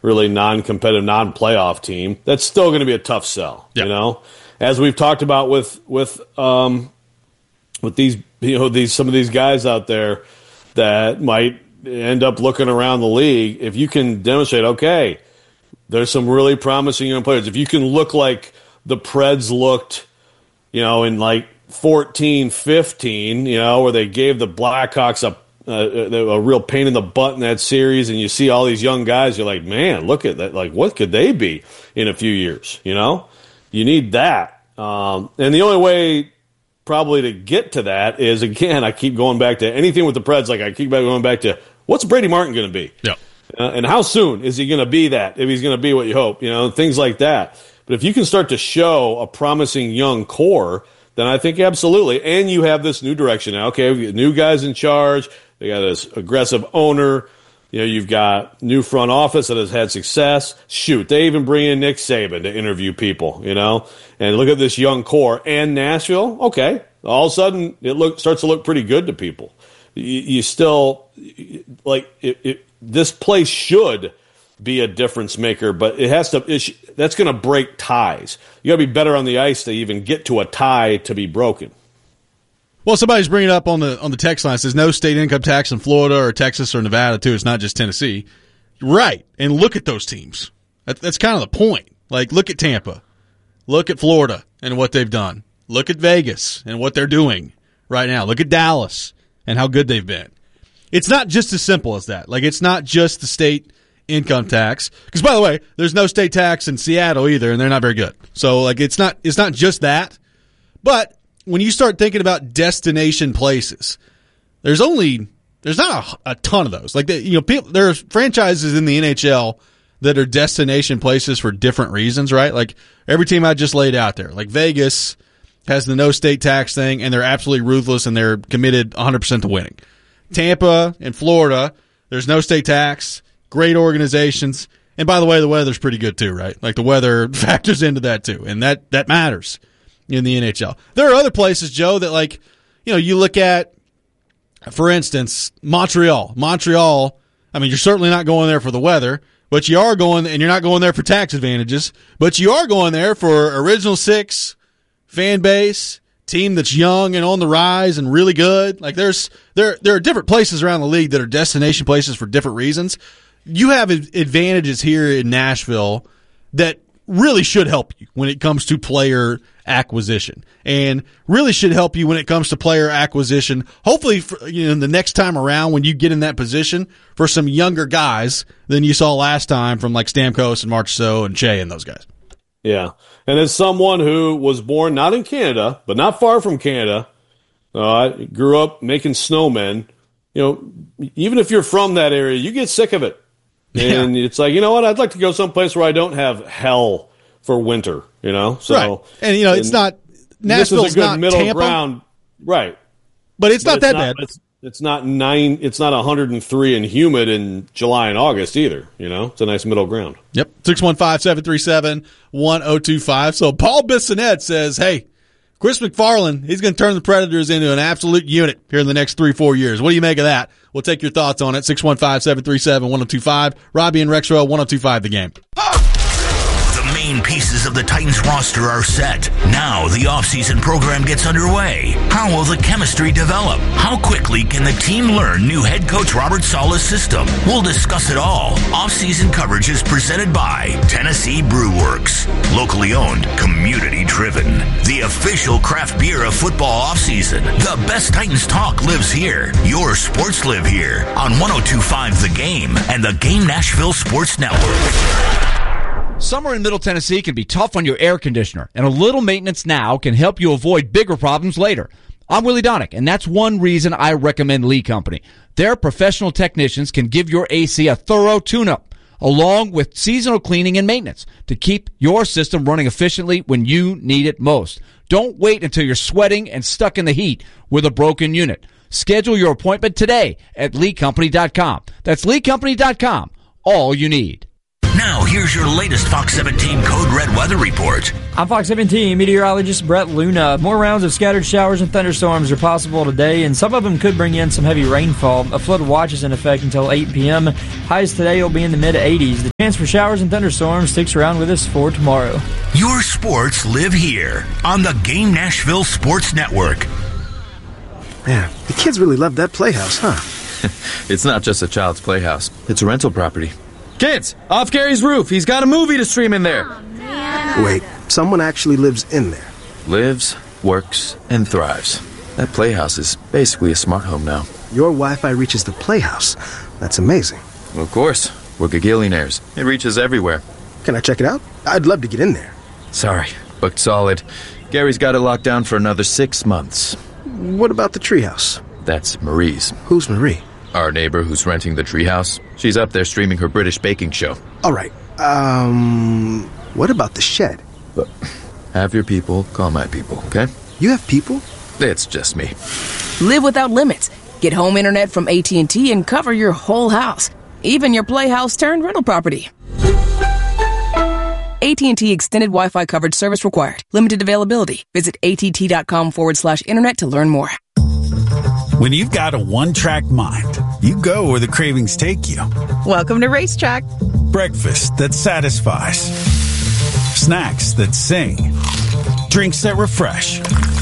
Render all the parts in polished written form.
really non-competitive, non-playoff team, that's still going to be a tough sell. Yep. You know, as we've talked about with these, you know, some of these guys out there that might end up looking around the league. If you can demonstrate, okay, there's some really promising young players. If you can look like the Preds looked, you know, in like 14-15, you know, where they gave the Blackhawks a real pain in the butt in that series, and you see all these young guys, you're like, man, look at that. Like, what could they be in a few years? You know, you need that. And the only way probably to get to that is, again, I keep going back to anything with the Preds. Like, I keep going back to, what's Brady Martin going to be? Yeah. And how soon is he going to be that, if he's going to be what you hope, you know, things like that. But if you can start to show a promising young core, then I think absolutely. And you have this new direction now. Okay, we got new guys in charge. They got this aggressive owner. You know, you've got new front office that has had success. Shoot, they even bring in Nick Saban to interview people, you know. And look at this young core. And Nashville, okay, all of a sudden it starts to look pretty good to people. You still, like, this place should be a difference maker, but it has to. That's going to break ties. You got to be better on the ice to even get to a tie to be broken. Well, somebody's bringing it up on the text line. It says no state income tax in Florida or Texas or Nevada too. It's not just Tennessee, right? And look at those teams. That's kind of the point. Like, look at Tampa, look at Florida and what they've done. Look at Vegas and what they're doing right now. Look at Dallas and how good they've been. It's not just as simple as that. Like, it's not just the state income tax. Because, by the way, there's no state tax in Seattle either, and they're not very good. So, like, it's not just that. But when you start thinking about destination places, there's not a ton of those. Like, you know, there's franchises in the NHL that are destination places for different reasons, right? Like, every team I just laid out there. Like, Vegas has the no state tax thing, and they're absolutely ruthless, and they're committed 100% to winning. Tampa and Florida, there's no state tax, great organizations, and by the way, the weather's pretty good too, right? Like, the weather factors into that too, and that matters in the NHL. There are other places, Joe, that, like, you know, you look at, for instance, Montreal. Montreal, I mean, you're certainly not going there for the weather, but you are going, and you're not going there for tax advantages, but you are going there for Original Six, fan base, team that's young and on the rise and really good. Like, there are different places around the league that are destination places for different reasons. You have advantages here in Nashville that really should help you when it comes to player acquisition, and really should help you when it comes to player acquisition. Hopefully, the next time around when you get in that position for some younger guys than you saw last time from, like, Stamkos and Marchessault and Shea and those guys. Yeah. And as someone who was born not in Canada, but not far from Canada, I grew up making snowmen, you know, even if you're from that area, you get sick of it. And It's like, you know what, I'd like to go someplace where I don't have hell for winter, you know? So, right. And, you know, it's not, Nashville's this is a good not middle Tampa, ground. Right. But it's not that bad. It's not 103 and humid in July and August either. You know, it's a nice middle ground. Yep. 615-737-1025. So Paul Bissonnette says, hey, Chris McFarland, he's going to turn the Predators into an absolute unit here in the next 3-4 years. What do you make of that? We'll take your thoughts on it. 615-737-1025. Robbie and Rexrow, 1025 The Game. Main pieces of the Titans roster are set. Now the offseason program gets underway. How will the chemistry develop? How quickly can the team learn new head coach Robert Saleh's system? We'll discuss it all. Offseason coverage is presented by Tennessee Brew Works. Locally owned, community driven. The official craft beer of football offseason. The best Titans talk lives here. Your sports live here on 1025 The Game and the Game Nashville Sports Network. Summer in Middle Tennessee can be tough on your air conditioner, and a little maintenance now can help you avoid bigger problems later. I'm Willie Donick, and that's one reason I recommend Lee Company. Their professional technicians can give your AC a thorough tune-up, along with seasonal cleaning and maintenance to keep your system running efficiently when you need it most. Don't wait until you're sweating and stuck in the heat with a broken unit. Schedule your appointment today at LeeCompany.com. That's LeeCompany.com. All you need. Now, here's your latest Fox 17 Code Red weather report. I'm Fox 17 meteorologist Brett Luna. More rounds of scattered showers and thunderstorms are possible today, and some of them could bring in some heavy rainfall. A flood watch is in effect until 8 p.m. Highs today will be in the mid-80s. The chance for showers and thunderstorms sticks around with us for tomorrow. Your sports live here on the Game Nashville Sports Network. Man, the kids really love that playhouse, huh? It's not just a child's playhouse. It's a rental property. Kids, off Gary's roof. He's got a movie to stream in there. Wait, someone actually lives in there? Lives, works, and thrives. That playhouse is basically a smart home now. Your Wi-Fi reaches the playhouse. That's amazing. Of course. We're gagillionaires. It reaches everywhere. Can I check it out? I'd love to get in there. Sorry, booked solid. Gary's got it locked down for another 6 months. What about the treehouse? That's Marie's. Who's Marie? Our neighbor who's renting the treehouse. She's up there streaming her British baking show. All right. What about the shed? But have your people call my people, okay? You have people? It's just me. Live without limits. Get home internet from AT&T and cover your whole house. Even your playhouse turned rental property. AT&T Extended Wi-Fi coverage service required. Limited availability. Visit att.com/internet to learn more. When you've got a one-track mind, you go where the cravings take you. Welcome to Racetrack. Breakfast that satisfies. Snacks that sing. Drinks that refresh.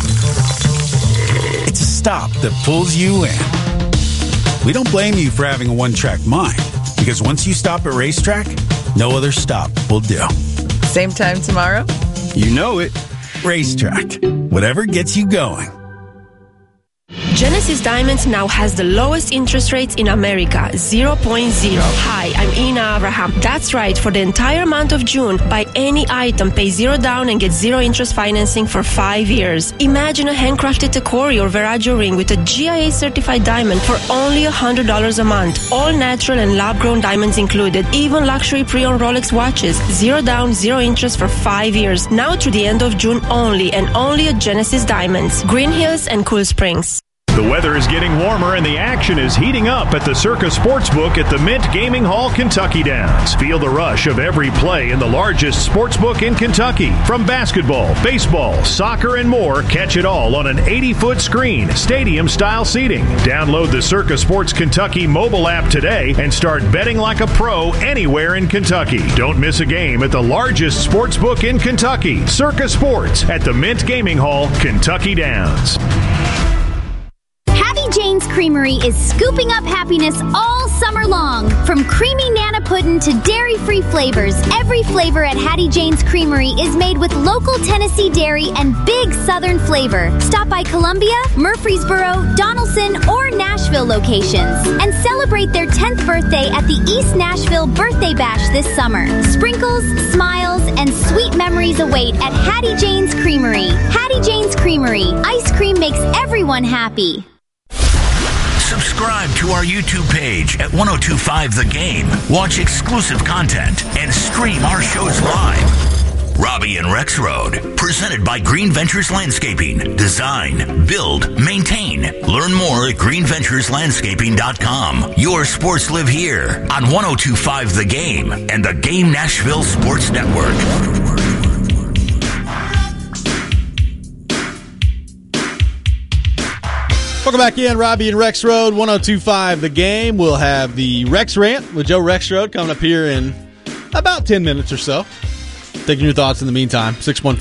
It's a stop that pulls you in. We don't blame you for having a one-track mind, because once you stop at Racetrack, no other stop will do. Same time tomorrow? You know it. Racetrack. Whatever gets you going. Genesis Diamonds now has the lowest interest rates in America, 0.0. Hi, I'm Ina Abraham. That's right, for the entire month of June, buy any item, pay $0 down and get 0 interest financing for 5 years. Imagine a handcrafted Tacori or Veragio ring with a GIA certified diamond for only $100 a month. All natural and lab-grown diamonds included, even luxury pre-owned Rolex watches. 0 down, 0 interest for 5 years. Now through the end of June only, and only at Genesis Diamonds, Green Hills and Cool Springs. The weather is getting warmer and the action is heating up at the Circa Sportsbook at the Mint Gaming Hall, Kentucky Downs. Feel the rush of every play in the largest sportsbook in Kentucky. From basketball, baseball, soccer, and more, catch it all on an 80-foot screen, stadium-style seating. Download the Circa Sports Kentucky mobile app today and start betting like a pro anywhere in Kentucky. Don't miss a game at the largest sportsbook in Kentucky, Circa Sports at the Mint Gaming Hall, Kentucky Downs. Hattie Jane's Creamery is scooping up happiness all summer long. From creamy Nana Puddin' to dairy-free flavors, every flavor at Hattie Jane's Creamery is made with local Tennessee dairy and big Southern flavor. Stop by Columbia, Murfreesboro, Donaldson, or Nashville locations and celebrate their 10th birthday at the East Nashville Birthday Bash this summer. Sprinkles, smiles, and sweet memories await at Hattie Jane's Creamery. Hattie Jane's Creamery. Ice cream makes everyone happy. Subscribe to our YouTube page at 1025 The Game. Watch exclusive content and stream our shows live. Robbie and Rex Road, presented by Green Ventures Landscaping. Design, build, maintain. Learn more at greenventureslandscaping.com. Your sports live here on 1025 The Game and the Game Nashville Sports Network. Welcome back in, Robbie and Rex Road, 1025 The Game. We'll have the Rex Rant with Joe Rexrode coming up here in about 10 minutes or so. Taking your thoughts in the meantime,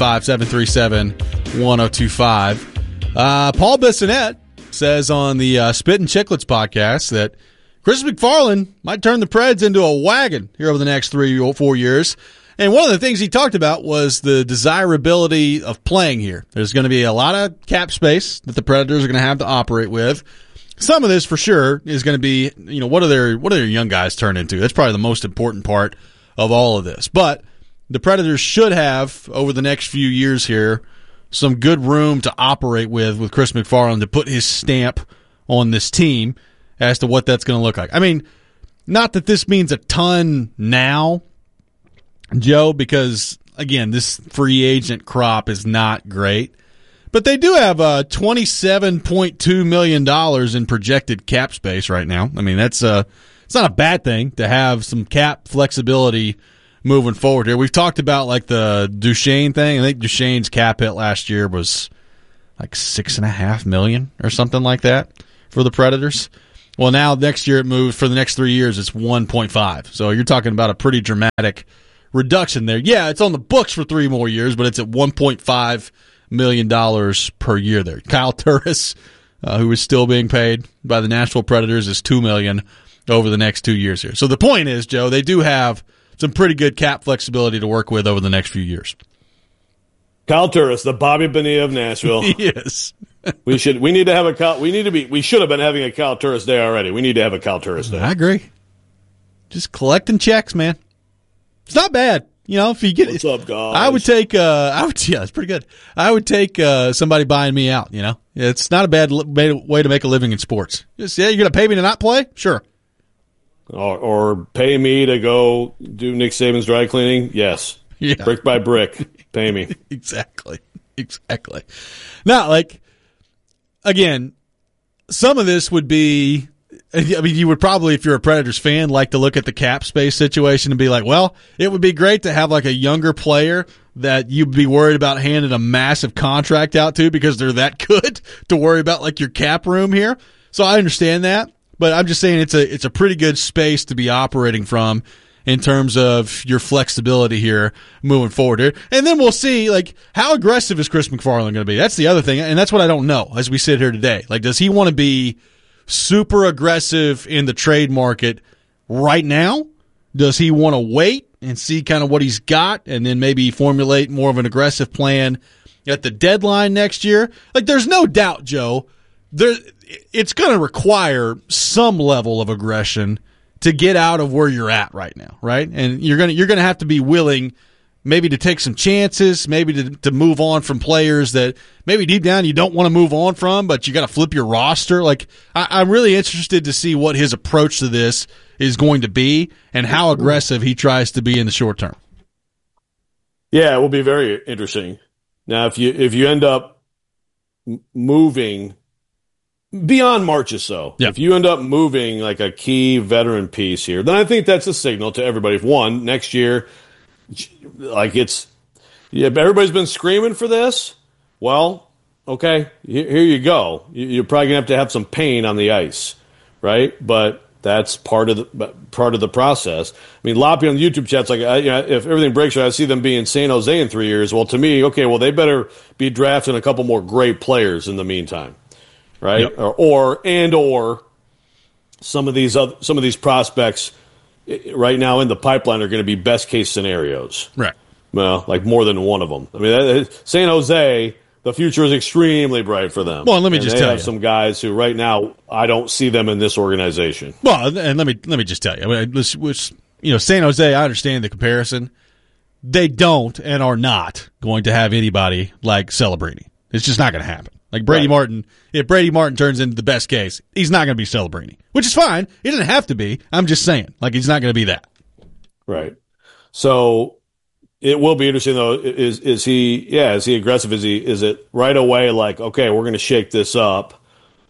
615-737-1025. Paul Bissonnette says on the Spit and Chicklets podcast that Chris McFarland might turn the Preds into a wagon here over the next 3 or 4 years. And one of the things he talked about was the desirability of playing here. There's going to be a lot of cap space that the Predators are going to have to operate with. Some of this, for sure, is going to be, what do their young guys turn into? That's probably the most important part of all of this. But the Predators should have, over the next few years here, some good room to operate with Chris McFarland to put his stamp on this team as to what that's going to look like. I mean, not that this means a ton now, Joe, because, again, this free agent crop is not great. But they do have $27.2 million in projected cap space right now. I mean, it's not a bad thing to have some cap flexibility moving forward here. We've talked about like the Duchesne thing. I think Duchesne's cap hit last year was like $6.5 million or something like that for the Predators. Well, now next year it moves for the next 3 years. It's 1.5. So you're talking about a pretty dramatic reduction there. Yeah, it's on the books for 3 more years, but it's at $1.5 million per year there. Kyle Turris, who is still being paid by the Nashville Predators, is $2 million over the next 2 years here. So the point is, Joe, they do have some pretty good cap flexibility to work with over the next few years. Kyle Turris, the Bobby Bonilla of Nashville. Yes. We should have been having a Kyle Turris day already. We need to have a Kyle Turris day. I agree. Just collecting checks, man. It's not bad. You know, if you get What's up, guys? I would take yeah, it's pretty good. I would take somebody buying me out, you know. It's not a bad way to make a living in sports. Just, yeah, you're going to pay me to not play? Sure. Or pay me to go do Nick Saban's dry cleaning? Yes. Yeah. Brick by brick. Pay me. Exactly. Now, like, again, some of this would be, I mean, you would probably, if you're a Predators fan, like to look at the cap space situation and be like, well, it would be great to have like a younger player that you'd be worried about handing a massive contract out to because they're that good to worry about like your cap room here. So I understand that, but I'm just saying it's a pretty good space to be operating from in terms of your flexibility here moving forward here. And then we'll see, like, how aggressive is Chris McFarland going to be? That's the other thing, and that's what I don't know as we sit here today. Like, does he want to be super aggressive in the trade market right now? Does he want to wait and see kind of what he's got and then maybe formulate more of an aggressive plan at the deadline next year? Like, there's no doubt, Joe, it's going to require some level of aggression to get out of where you're at right now, right? And you're gonna have to be willing maybe to take some chances, maybe to move on from players that maybe deep down you don't want to move on from, but you got to flip your roster. Like, I'm really interested to see what his approach to this is going to be and how aggressive he tries to be in the short term. Yeah, it will be very interesting. Now, if you end up moving beyond Marchessault, so if you end up moving like a key veteran piece here, then I think that's a signal to everybody. If one, next year, like everybody's been screaming for this. Well, okay, here you go. You're probably gonna have to have some pain on the ice, right? But that's part of the process. I mean, Loppy on the YouTube chat's like, if everything breaks right, I see them being in San Jose in 3 years. Well, to me, okay, well they better be drafting a couple more great players in the meantime. Right, yep. or some of these prospects right now in the pipeline are going to be best case scenarios. Right. Well, like more than one of them. I mean, San Jose, the future is extremely bright for them. Well, let me just tell you, some guys who right now I don't see them in this organization. Well, and let me just tell you, I mean, San Jose, I understand the comparison. They don't and are not going to have anybody like Celebrini. It's just not going to happen. Like Brady Martin, if Brady Martin turns into the best case, he's not going to be Celebrini, which is fine. He doesn't have to be. I'm just saying, like, he's not going to be that. Right. So it will be interesting though. Is he aggressive? Is it right away like, okay, we're going to shake this up,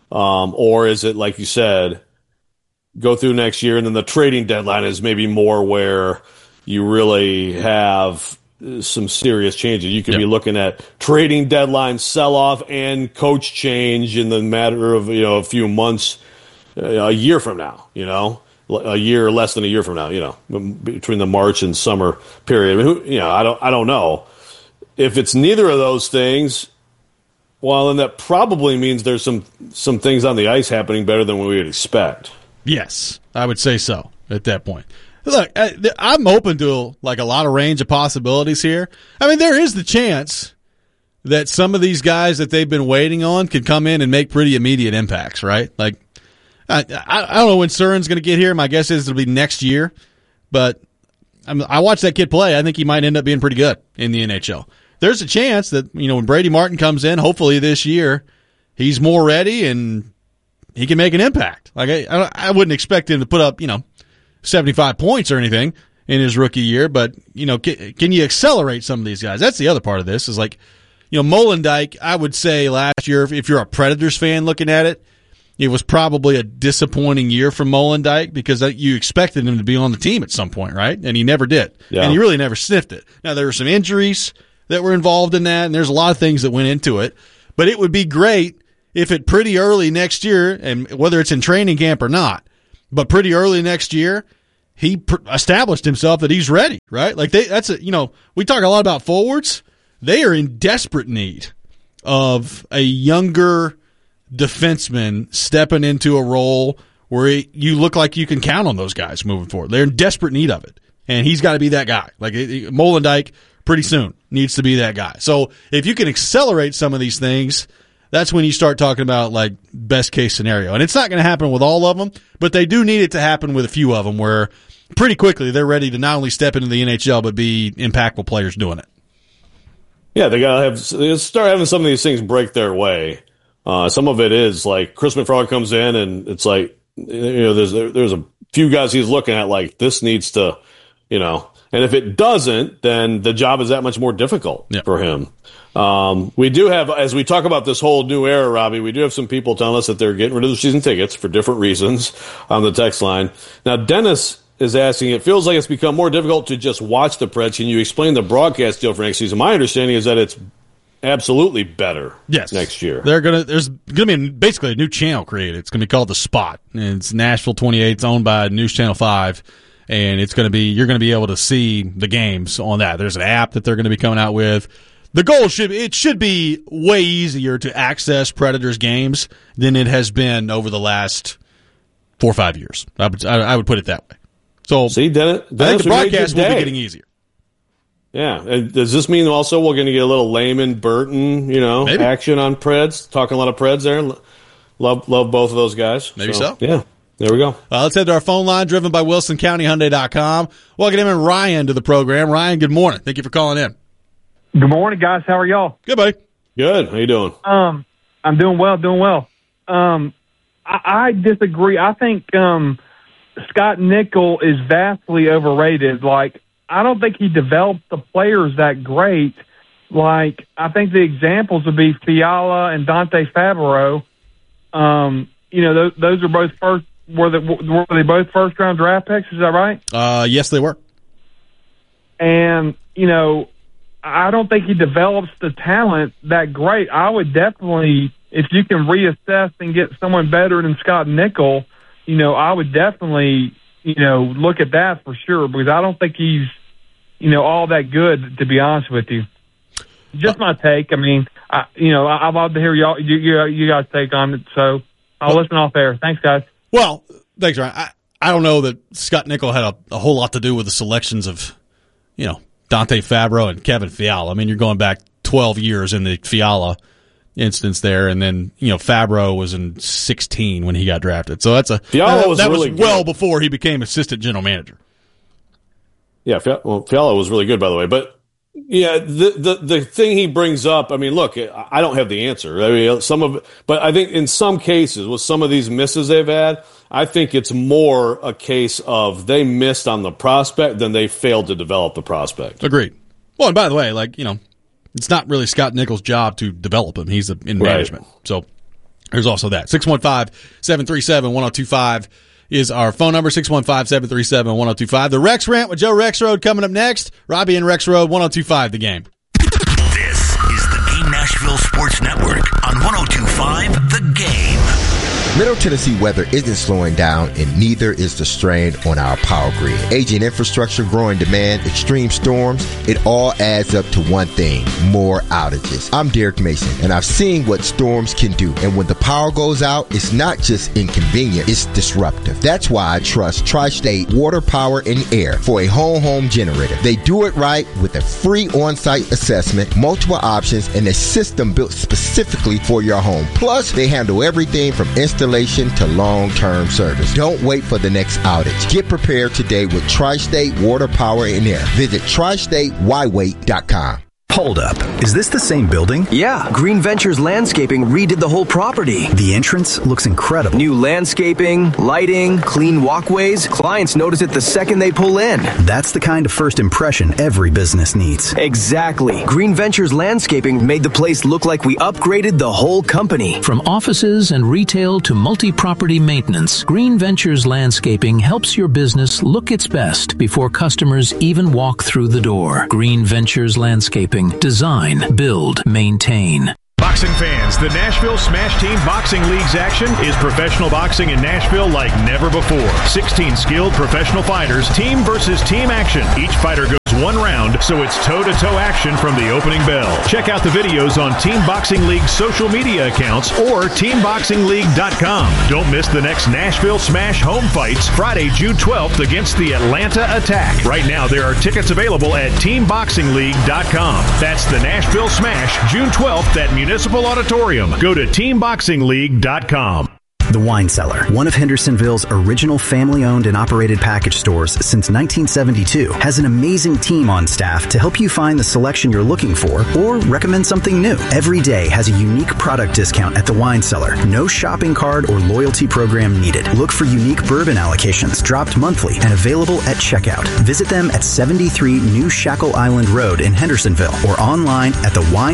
or is it like you said, go through next year and then the trading deadline is maybe more where you really have some serious changes. You could be looking at trading deadline sell-off and coach change in the matter of a few months, a year from now. A year, less than a year from now. Between the March and summer period. I mean, I don't know if it's neither of those things. Well, then that probably means there's some things on the ice happening better than we would expect. Yes, I would say so at that point. Look, I'm open to like a lot of range of possibilities here. I mean, there is the chance that some of these guys that they've been waiting on could come in and make pretty immediate impacts, right? Like, I don't know when Surin's going to get here. My guess is it'll be next year. But I watched that kid play. I think he might end up being pretty good in the NHL. There's a chance that, when Brady Martin comes in, hopefully this year, he's more ready and he can make an impact. Like, I wouldn't expect him to put up, 75 points or anything in his rookie year, but, can you accelerate some of these guys? That's the other part of this is like, Molendyk, I would say last year, if you're a Predators fan looking at it, it was probably a disappointing year for Molendijk because you expected him to be on the team at some point, right? And he never did. Yeah. And he really never sniffed it. Now, there were some injuries that were involved in that, and there's a lot of things that went into it. But it would be great if it pretty early next year, and whether it's in training camp or not, but pretty early next year, he established himself that he's ready, right? Like we talk a lot about forwards. They are in desperate need of a younger defenseman stepping into a role where you look like you can count on those guys moving forward. They're in desperate need of it, and he's got to be that guy. Like Molendijk, pretty soon needs to be that guy. So if you can accelerate some of these things, that's when you start talking about like best case scenario. And it's not going to happen with all of them, but they do need it to happen with a few of them where pretty quickly they're ready to not only step into the NHL but be impactful players doing it. Yeah, they got to start having some of these things break their way. Some of it is like Chris McFarland comes in and it's like, there's a few guys he's looking at like this needs to, and if it doesn't, then the job is that much more difficult for him. We do have, as we talk about this whole new era, Robbie, we do have some people telling us that they're getting rid of the season tickets for different reasons on the text line. Now, Dennis is asking, it feels like it's become more difficult to just watch the Preds. Can you explain the broadcast deal for next season? My understanding is that it's absolutely better next year. There's gonna be basically a new channel created. It's gonna be called The Spot. And it's Nashville 28. It's owned by News Channel 5. And you're going to be able to see the games on that. There's an app that they're going to be coming out with. The goal should be way easier to access Predators games than it has been over the last 4 or 5 years. I would put it that way. So see, Dennis, I think the broadcast will be getting easier. Yeah. And does this mean also we're going to get a little Layman Burton, Maybe. action on Preds? Talking a lot of Preds there. Love both of those guys. Maybe so. Yeah. There we go. Let's head to our phone line, driven by WilsonCountyHyundai.com. Welcome him and Ryan to the program. Ryan, good morning. Thank you for calling in. Good morning, guys. How are y'all? Good, buddy. Good. How you doing? I'm doing well. I disagree. I think Scott Nickel is vastly overrated. Like, I don't think he developed the players that great. Like, I think the examples would be Fiala and Dante Fabro. Those are both first. Were they both first-round draft picks? Is that right? Yes, they were. And, I don't think he develops the talent that great. I would definitely, if you can reassess and get someone better than Scott Nickel, I would definitely, look at that for sure, because I don't think he's, all that good, to be honest with you. Just my take. I mean, I'd love to hear you guys' take on it, so I'll listen off air. Thanks, guys. Well, thanks, Ryan. I don't know that Scott Nickel had a whole lot to do with the selections of, Dante Fabro and Kevin Fiala. I mean, you're going back 12 years in the Fiala instance there, and then, Fabro was in 16 when he got drafted. So that was well before he became assistant general manager. Yeah, Fiala was really good, by the way. But, yeah, the thing he brings up, I mean, look, I don't have the answer. I mean, but I think in some cases, with some of these misses they've had, I think it's more a case of they missed on the prospect than they failed to develop the prospect. Agreed. Well, and by the way, it's not really Scott Nickel's job to develop him. He's in management. So there's also that. 615-737-1025 is our phone number, 615-737-1025. The Rex Rant with Joe Rexrode coming up next. Robbie and Rexrode, 1025 The Game. This is the Game Nashville Sports Network on 1025 The Game. Middle Tennessee weather isn't slowing down, and neither is the strain on our power grid. Aging infrastructure, growing demand, extreme storms, it all adds up to one thing: more outages. I'm Derek Mason, and I've seen what storms can do. And when the power goes out, it's not just inconvenient, it's disruptive. That's why I trust Tri-State Water, Power, and Air for a home generator. They do it right with a free on-site assessment, multiple options, and a system built specifically for your home. Plus, they handle everything from installation to long-term service. Don't wait for the next outage. Get prepared today with Tri-State Water, Power, and Air. Visit TriStateWhyWait.com. Hold up. Is this the same building? Yeah. Green Ventures Landscaping redid the whole property. The entrance looks incredible. New landscaping, lighting, clean walkways. Clients notice it the second they pull in. That's the kind of first impression every business needs. Exactly. Green Ventures Landscaping made the place look like we upgraded the whole company. From offices and retail to multi-property maintenance, Green Ventures Landscaping helps your business look its best before customers even walk through the door. Green Ventures Landscaping. Design, build, maintain. Boxing fans, the Nashville Smash Team Boxing League's action is professional boxing in Nashville like never before. 16 skilled professional fighters, team versus team action. Each fighter goes one round, so it's toe-to-toe action from the opening bell. Check out the videos on Team Boxing League's social media accounts or TeamBoxingLeague.com. Don't miss the next Nashville Smash home fights Friday, June 12th against the Atlanta Attack. Right now, there are tickets available at TeamBoxingLeague.com. That's the Nashville Smash, June 12th at Municipal Auditorium. Go to TeamBoxingLeague.com. The Wine Cellar, one of Hendersonville's original family-owned and operated package stores since 1972, has an amazing team on staff to help you find the selection you're looking for or recommend something new. Every day has a unique product discount at The Wine Cellar. No shopping card or loyalty program needed. Look for unique bourbon allocations dropped monthly and available at checkout. Visit them at 73 New Shackle Island Road in Hendersonville or online at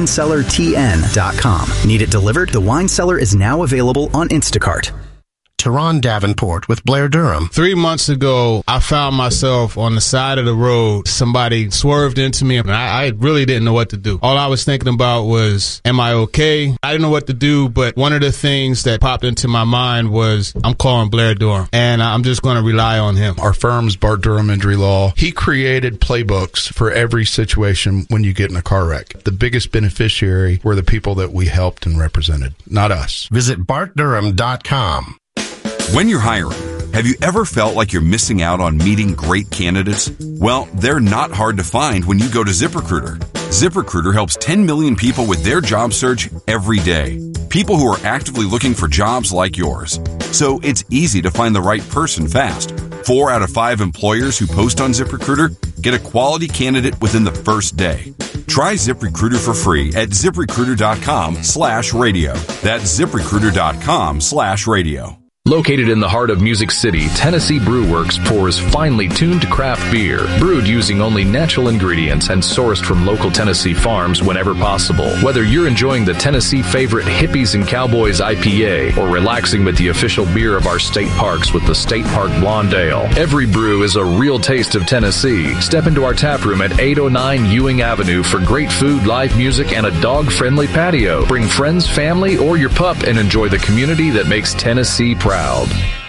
thewinecellartn.com. Need it delivered? The Wine Cellar is now available on Instacart. Teron Davenport with Blair Durham. 3 months ago, I found myself on the side of the road. Somebody swerved into me, and I really didn't know what to do. All I was thinking about was, am I okay? I didn't know what to do, but one of the things that popped into my mind was, I'm calling Blair Durham, and I'm just going to rely on him. Our firm's Bart Durham Injury Law. He created playbooks for every situation when you get in a car wreck. The biggest beneficiary were the people that we helped and represented, not us. Visit BartDurham.com. When you're hiring, have you ever felt like you're missing out on meeting great candidates? Well, they're not hard to find when you go to ZipRecruiter. ZipRecruiter helps 10 million people with their job search every day. People who are actively looking for jobs like yours. So it's easy to find the right person fast. 4 out of 5 employers who post on ZipRecruiter get a quality candidate within the first day. Try ZipRecruiter for free at ZipRecruiter.com/radio. That's ZipRecruiter.com/radio. Located in the heart of Music City, Tennessee Brew Works pours finely tuned craft beer, brewed using only natural ingredients and sourced from local Tennessee farms whenever possible. Whether you're enjoying the Tennessee favorite Hippies and Cowboys IPA or relaxing with the official beer of our state parks with the State Park Blonde Ale, every brew is a real taste of Tennessee. Step into our tap room at 809 Ewing Avenue for great food, live music, and a dog-friendly patio. Bring friends, family, or your pup and enjoy the community that makes Tennessee proud.